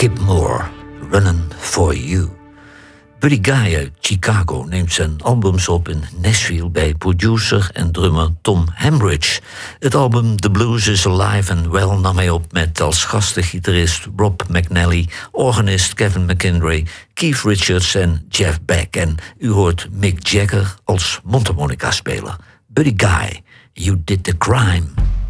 Skip Moore, Runnin' For You. Buddy Guy uit Chicago neemt zijn albums op in Nashville bij producer en drummer Tom Hambridge. Het album The Blues Is Alive and Well nam hij op met als gastengitarist Rob McNally, organist Kevin McKendry, Keith Richards en Jeff Beck. En u hoort Mick Jagger als mondharmonica-speler. Buddy Guy, You Did The Crime.